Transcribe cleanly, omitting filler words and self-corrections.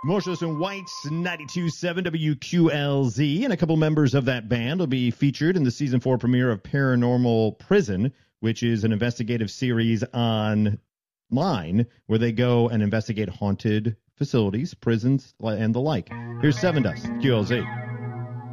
Motionless in White's 92.7 WQLZ, and a couple members of that band will be featured in the season 4 premiere of Paranormal Prison, which is an investigative series online where they go and investigate haunted facilities, prisons, and the like. Here's Seven Dust, QLZ.